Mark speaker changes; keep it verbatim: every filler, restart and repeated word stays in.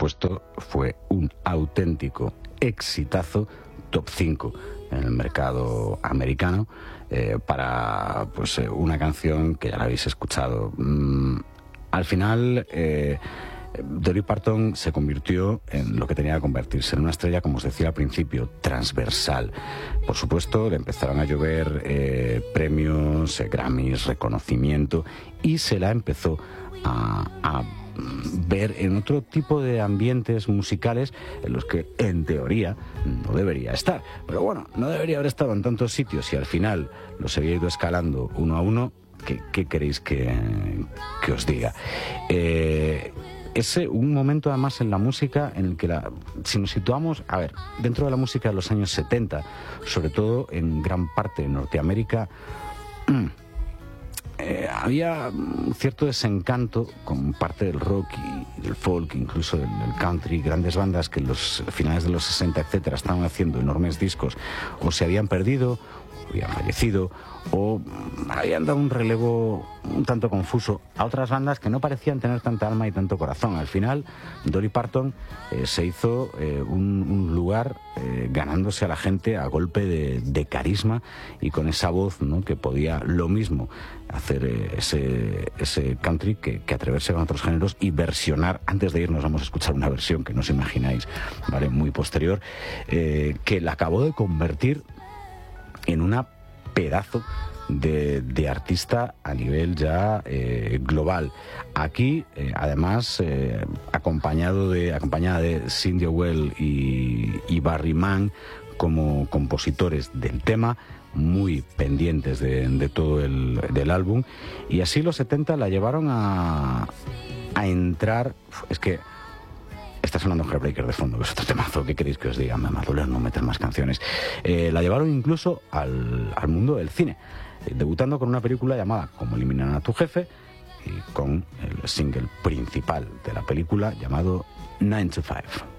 Speaker 1: supuesto, fue un auténtico exitazo, top cinco en el mercado americano, eh, para pues eh, una canción que ya la habéis escuchado. Mm, al final, eh, Dolly Parton se convirtió en lo que tenía que convertirse, en una estrella, como os decía al principio, transversal. Por supuesto, le empezaron a llover eh, premios, eh, Grammys, reconocimiento, y se la empezó a, a ver en otro tipo de ambientes musicales en los que, en teoría, no debería estar. Pero bueno, no debería haber estado en tantos sitios y al final los había ido escalando uno a uno. ¿Qué, qué queréis que, que os diga? Eh... Es un momento además en la música en el que la, si nos situamos, a ver, dentro de la música de los años setenta, sobre todo en gran parte de Norteamérica, eh, había un cierto desencanto con parte del rock y el folk, incluso el, el country, grandes bandas que en los finales de los sesenta, etcétera, estaban haciendo enormes discos, o se habían perdido, o habían fallecido, o habían dado un relevo un tanto confuso a otras bandas que no parecían tener tanta alma y tanto corazón. Al final, Dolly Parton eh, se hizo eh, un, un lugar eh, ganándose a la gente a golpe de, de carisma y con esa voz, ¿no?, que podía lo mismo hacer eh, ese, ese country que, que atreverse con otros géneros y versionar. Antes de irnos vamos a escuchar una versión que no os imagináis, ¿vale?, muy posterior, eh, que la acabó de convertir en una pedazo de, de artista a nivel ya eh, global. Aquí, eh, además, eh, acompañado de, acompañada de Cindy Well y, y Barry Mann como compositores del tema, muy pendientes de, de todo el del álbum, y así los setenta la llevaron a, a entrar. Es que está sonando Heartbreaker de fondo, que es otro temazo. ¿Qué queréis que os diga? Me va a doler no meter más canciones. Eh, la llevaron incluso al, al mundo del cine, eh, debutando con una película llamada Cómo eliminar a tu jefe, y con el single principal de la película llamado nine to five.